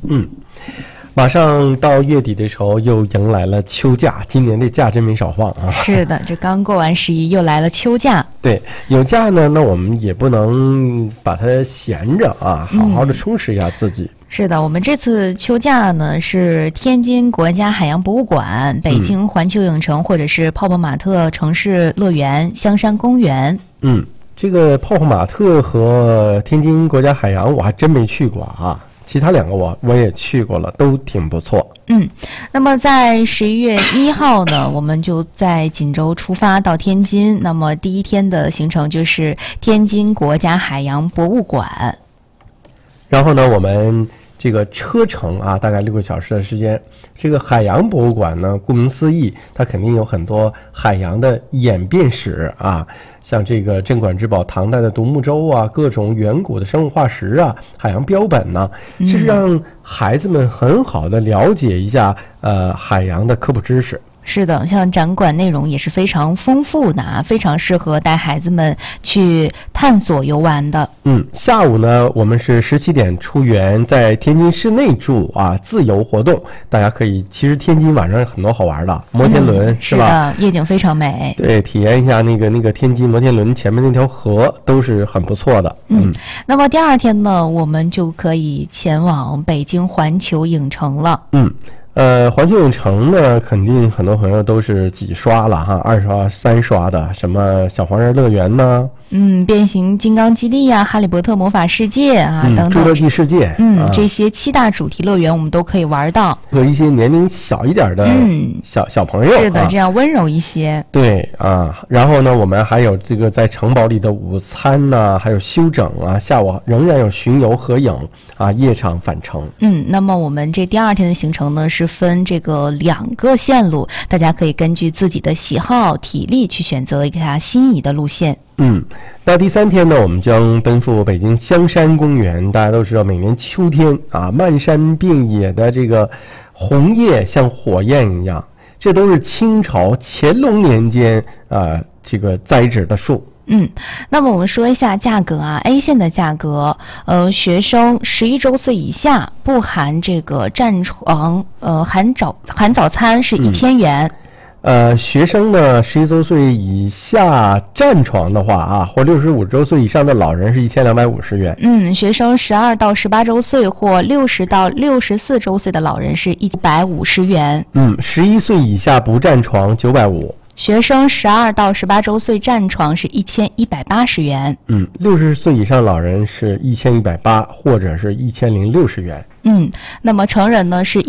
马上到月底的时候，又迎来了秋假。今年这假真没少放啊！ 是的，这刚过完11，又来了秋假。 对，有假呢，那我们也不能把它闲着啊，好好的充实一下自己。 是的，我们这次秋假呢是天津国家海洋博物馆、北京环球影城或者是泡泡玛特城市乐园、香山公园。 这个泡泡玛特和天津国家海洋我还真没去过啊。其他两个我也去过了，都挺不错。 那么在11月1号呢，我们就在锦州出发到天津。那么第一天的行程就是天津国家海洋博物馆。 然后呢，我们这个车程啊，大概6个小时的时间。这个海洋博物馆呢，顾名思义，它肯定有很多海洋的演变史啊，像这个镇馆之宝唐代的独木舟啊，各种远古的生物化石啊，海洋标本呢，这是让孩子们很好的了解一下海洋的科普知识。 是的，像展馆内容也是非常丰富的啊，非常适合带孩子们去探索游玩的。 下午呢，我们是17点出园，在天津市内住啊，自由活动。大家可以，其实天津晚上有很多好玩的，摩天轮、是吧？ 是的，夜景非常美。 对，体验一下那个天津摩天轮前面那条河，都是很不错的。 那么第二天呢，我们就可以前往北京环球影城了。 环球影城呢，肯定很多朋友都是几刷了哈，2刷、3刷的，什么小黄人乐园呢？ 变形金刚基地呀、哈利波特魔法世界啊等等， 侏罗纪世界， 这些7大主题乐园我们都可以玩到。 和一些年龄小一点的小朋友， 是的，这样温柔一些。 对啊，然后呢，我们还有这个在城堡里的午餐呢，还有休整啊，下午仍然有巡游合影啊，夜场返程。 那么我们这第2天的行程呢，是分这个2个线路，大家可以根据自己的喜好、体力去选择一个心仪的路线。 那第3天呢，我们将奔赴北京香山公园。大家都知道，每年秋天啊，漫山遍野的这个红叶像火焰一样，这都是清朝乾隆年间这个栽植的树。 那么我们说一下价格啊 ，A 线的价格，学生11周岁以下不含这个占床，含早餐是1000元。 学生呢11周岁以下占床的话啊，或65周岁以上的老人是1250元。 学生12到18周岁或60到64周岁的老人是150元。 11岁以下不占床950。 学生12到18周岁占床是1180元。 60岁以上老人是1180或者是1060元。 那么成人呢是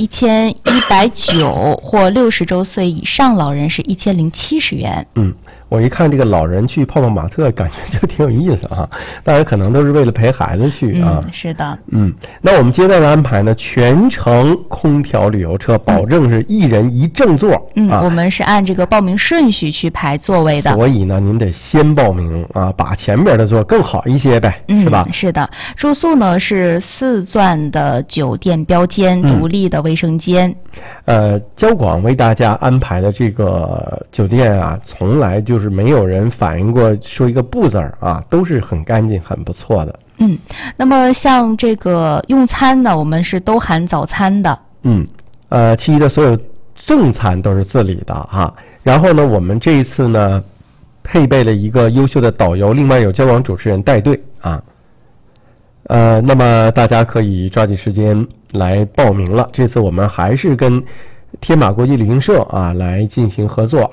1190或60周岁以上老人是1070元。 我一看这个老人去泡泡玛特，感觉就挺有意思啊。当然可能都是为了陪孩子去啊。 是的。 那我们接待的安排呢，全程空调旅游车，保证是1人1正座。 我们是按这个报名顺序去排座位的。 所以呢，您得先报名啊，把前边的座更好一些呗，是吧？ 是的。住宿呢是4钻的酒店标间，独立的卫生间。 交广为大家安排的这个酒店啊，从来就是没有人反映过说一个不字啊，都是很干净、很不错的。 那么像这个用餐呢，我们是都含早餐的。 其余的所有正餐都是自理的哈。然后呢，我们这一次呢，配备了一个优秀的导游，另外有交广主持人带队啊。那么大家可以抓紧时间来报名了。这次我们还是跟天马国际旅行社啊来进行合作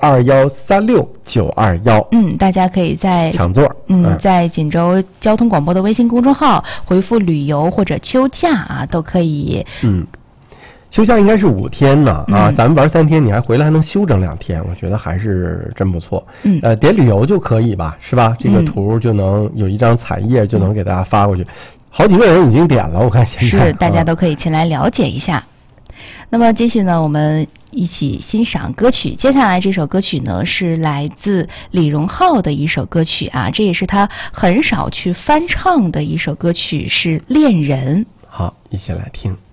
，2136921。 大家可以在抢座。 在锦州交通广播的微信公众号回复旅游或者秋假啊，都可以。 休假应该是5天呢啊，咱们玩3天，你还回来还能休整2天，我觉得还是真不错。点旅游就可以吧，是吧？这个图就能有一张彩页，就能给大家发过去。好几个人已经点了，我看现在是大家都可以前来了解一下。那么继续呢，我们一起欣赏歌曲。接下来这首歌曲呢，是来自李荣浩的一首歌曲啊，这也是他很少去翻唱的一首歌曲，是《恋人》。 好，一起来听。